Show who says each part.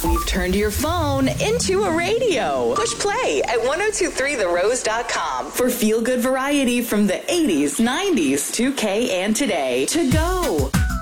Speaker 1: We've turned your phone into a radio. Push play at 1023therose.com for feel-good variety from the 80s, 90s, 2K, and today. To go.